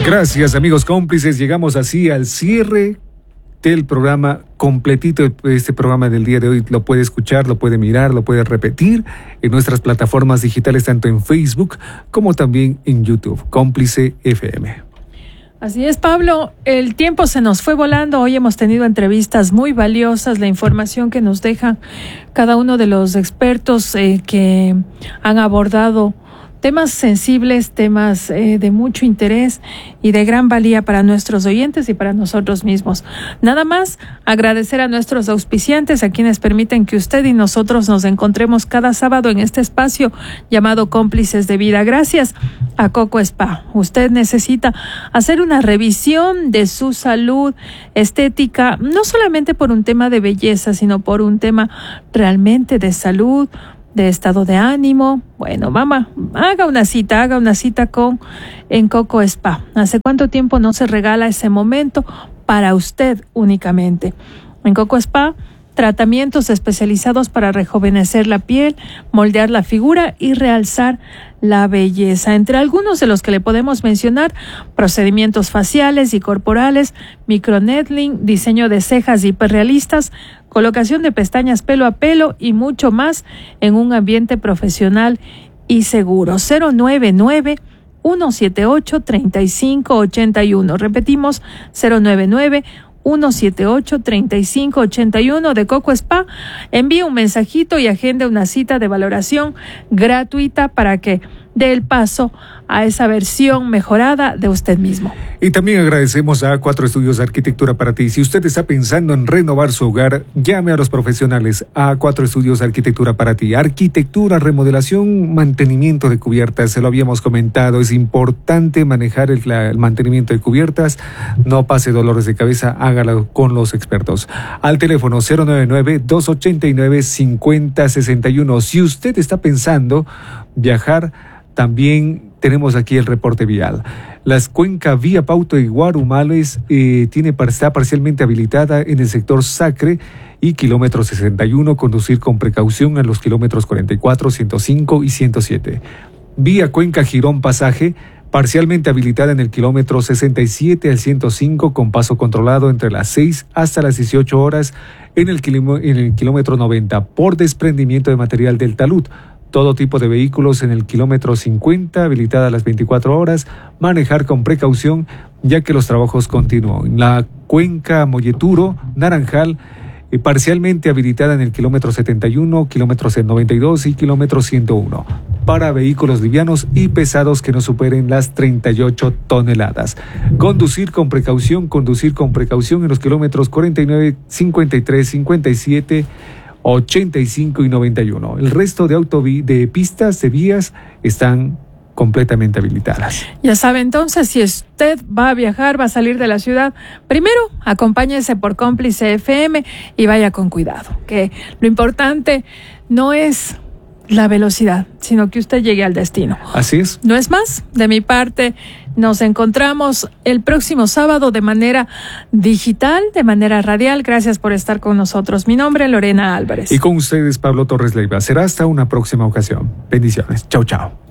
Gracias, amigos cómplices. Llegamos así al cierre del programa completito. Este programa del día de hoy lo puede escuchar, lo puede mirar, lo puede repetir en nuestras plataformas digitales, tanto en Facebook como también en YouTube. Cómplice FM. Así es, Pablo, el tiempo se nos fue volando. Hoy hemos tenido entrevistas muy valiosas, la información que nos deja cada uno de los expertos que han abordado temas sensibles, temas de mucho interés y de gran valía para nuestros oyentes y para nosotros mismos. Nada más agradecer a nuestros auspiciantes, a quienes permiten que usted y nosotros nos encontremos cada sábado en este espacio llamado Cómplices de Vida. Gracias a Coco Spa. Usted necesita hacer una revisión de su salud estética, no solamente por un tema de belleza, sino por un tema realmente de salud, de estado de ánimo. Bueno, mamá, haga una cita en Coco Spa. ¿Hace cuánto tiempo no se regala ese momento para usted únicamente? En Coco Spa, tratamientos especializados para rejuvenecer la piel, moldear la figura y realzar la belleza. Entre algunos de los que le podemos mencionar: procedimientos faciales y corporales, microneedling, diseño de cejas hiperrealistas, colocación de pestañas pelo a pelo y mucho más en un ambiente profesional y seguro. 099-178-3581. Repetimos, 099-178-3581 de Coco Spa. Envíe un mensajito y agende una cita de valoración gratuita para que dé el paso a esa versión mejorada de usted mismo. Y también agradecemos a A4 Estudios de Arquitectura para ti. Si usted está pensando en renovar su hogar, llame a los profesionales. A4 Estudios de Arquitectura para ti. Arquitectura, remodelación, mantenimiento de cubiertas. Se lo habíamos comentado, es importante manejar el mantenimiento de cubiertas. No pase dolores de cabeza, hágalo con los expertos. Al teléfono 099-289-5061. Si usted está pensando viajar, también tenemos aquí el reporte vial. Las cuenca Vía Pauto y Guarumales está parcialmente habilitada en el sector Sacre y kilómetro 61. Conducir con precaución en los kilómetros 44, 105 y 107. Vía Cuenca Girón Pasaje, parcialmente habilitada en el kilómetro 67 al 105, con paso controlado entre las 6 hasta las 18 horas en el kilómetro 90 por desprendimiento de material del talud. Todo tipo de vehículos en el kilómetro 50, habilitada a las 24 horas, manejar con precaución ya que los trabajos continúan. La cuenca Molleturo, Naranjal, parcialmente habilitada en el kilómetro 71, kilómetro 92 y kilómetro 101, para vehículos livianos y pesados que no superen las 38 toneladas. Conducir con precaución en los kilómetros 49, 53, 57, 85 y 91. El resto de pistas de vías están completamente habilitadas. Ya sabe, entonces, si usted va a viajar, va a salir de la ciudad, primero acompáñese por Cómplice FM y vaya con cuidado, que lo importante no es la velocidad, sino que usted llegue al destino. Así es. No es más. De mi parte, nos encontramos el próximo sábado de manera digital, de manera radial. Gracias por estar con nosotros. Mi nombre es Lorena Álvarez. Y con ustedes, Pablo Torres Leiva. Será hasta una próxima ocasión. Bendiciones. Chau, chau.